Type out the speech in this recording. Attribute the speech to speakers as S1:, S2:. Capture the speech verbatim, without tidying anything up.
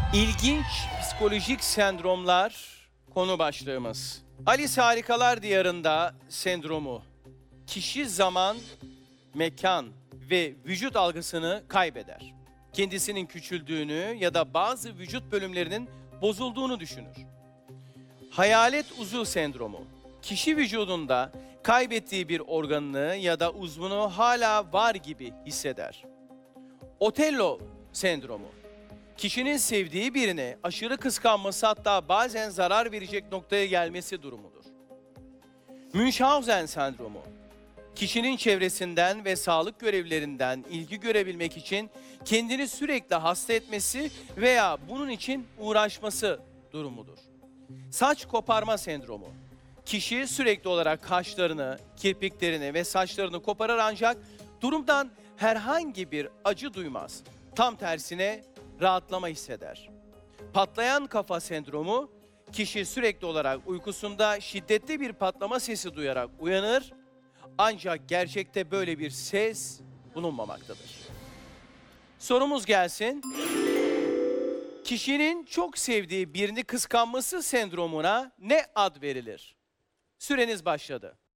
S1: İlginç psikolojik sendromlar konu başlığımız. Alice Harikalar Diyarında sendromu. Kişi zaman, mekan ve vücut algısını kaybeder. Kendisinin küçüldüğünü ya da bazı vücut bölümlerinin bozulduğunu düşünür. Hayalet uzuv sendromu. Kişi vücudunda kaybettiği bir organını ya da uzvunu hala var gibi hisseder. Otello sendromu. Kişinin sevdiği birine aşırı kıskanması, hatta bazen zarar verecek noktaya gelmesi durumudur. Münchhausen sendromu. Kişinin çevresinden ve sağlık görevlilerinden ilgi görebilmek için kendini sürekli hasta etmesi veya bunun için uğraşması durumudur. Saç koparma sendromu. Kişi sürekli olarak kaşlarını, kirpiklerini ve saçlarını koparar ancak durumdan herhangi bir acı duymaz. Tam tersine rahatlama hisseder. Patlayan kafa sendromu, kişi sürekli olarak uykusunda şiddetli bir patlama sesi duyarak uyanır ancak gerçekte böyle bir ses bulunmamaktadır. Sorumuz gelsin. Kişinin çok sevdiği birini kıskanması sendromuna ne ad verilir? Süreniz başladı.